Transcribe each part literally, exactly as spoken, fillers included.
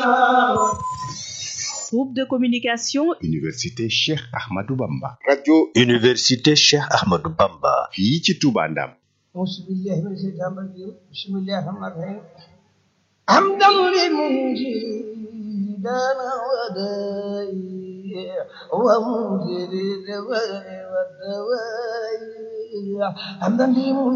Groupe de communication Université Cheikh Ahmadou Bamba. Radio Université Cheikh Ahmadou Bamba. fii ci Touba Ndam. Bismillahi mina shaytaani rajiim. Bismillahi rahmaani rahiim. Hamdan limunjidana wadai wa munjidil wadawai. Hamdan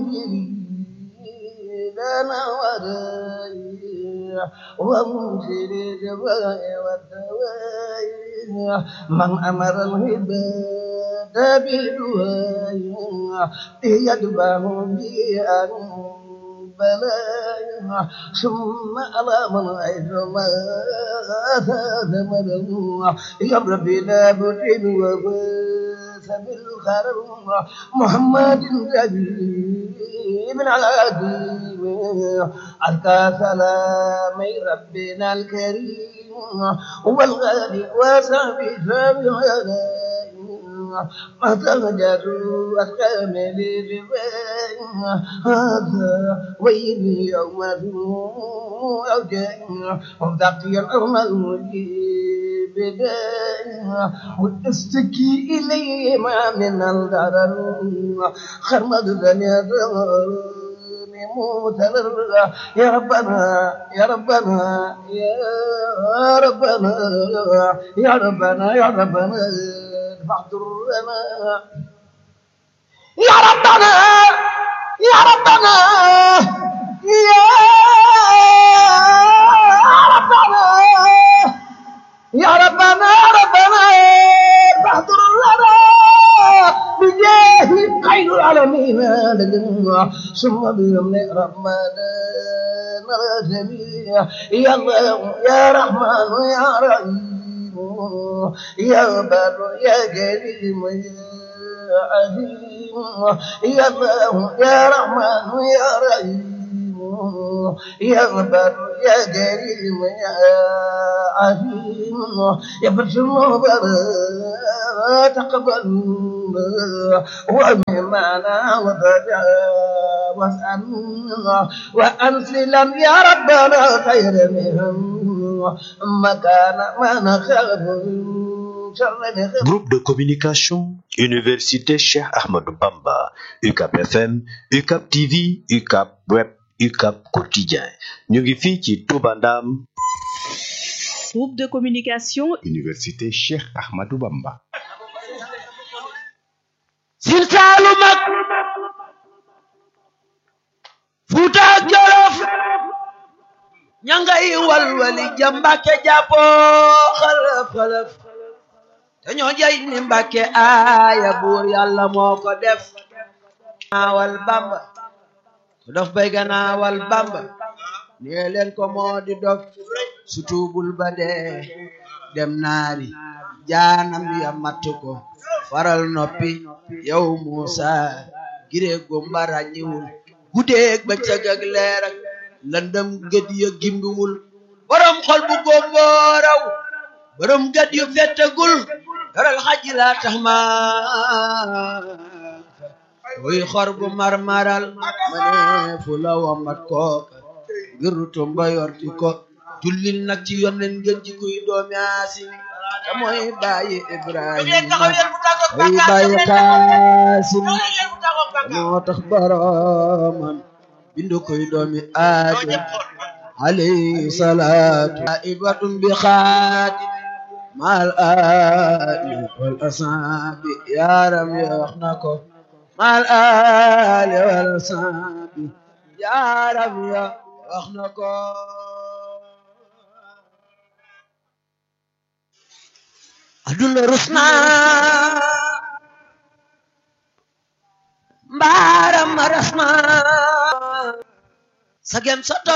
limunjidana wadai wa munjidil wadawai. Man amara al-ibada biduai yadbahu bi'an بلايا ثم على من عندما ثمره يا ربي لا بد وفاس بالخرم محمد جليل من العديم ألقى سلام ربنا الكريم والغالي وصحبه فبهذا ما تغجروا أسكامل الرباء هذا ويلي يوم أوجاع وضعتي الأرض المجيب واستكي إلي ما من الضرر خرمد ذنيا موتر يا ربنا يا ربنا يا ربنا يا ربنا يا ربنا فاحضرنا يا ربنا يا ربنا يا ربنا يا ربنا يا ربنا فاحضرنا بجاه خير العالمين ثم بيوم رمضان الجميع يا الله يا رحمن يا رحيم يا بر يا كريم يا عظيم يا الله يا رحمن يا رحيم يا بر يا كريم يا عظيم يا بر تقبل ومعنا وضجع واسألنا وأنزلا يا ربنا خير منهم مكان ما نخاف Groupe de communication Université Cheikh Ahmadou Bamba U C A P F M U C A P T V U C A P Web U C A P Quotidien ñu ngi fii ci Touba Ndam. Groupe de communication Université Cheikh Ahmadou Bamba. Siin Saalum ak Fuuta ak Jolof ñangay walwali jambake jàppoo xalaf xalaf te ñoo jay ni Mbàkke aaya buur yàlla moo ko def ganaawal Bamba ku dof bay ganaawal Bamba nee leen ko moo di dof su tuubul ba dee dem naari jaanam ya matt ko faral noppi yow Muusa giree gumba ràññiwul guddeeg bëccëg ak leer ak lëndëm gët ya gimbiwul borom xol bu gómbooraw borom gët yu fettagul daral xaji la tax ma wuy xor bu marmaral ma ne fu la wambat kooka ngir tumba yorti ko jullil nag ci yonen ngeen ji kuy doomi Aasimi te mooy bàyyi Ibrahima mooy bàyyi Qaasim moo tax boromam bindu koy doomi Aadam alayhi salaatu ibatum bi xaatim mal aali wal asaabi yaaram ya wax na ko mal aali wal asaabi yaaram ya wax na ko aduna rusna mbaaram rasma sagem soto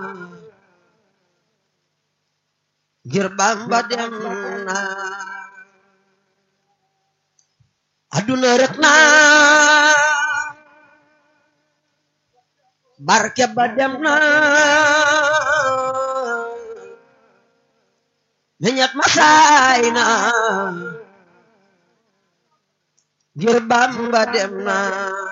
ngir Bamba dem na aduna rusna barke ba dem na meñat masayna ngir Bamba dem na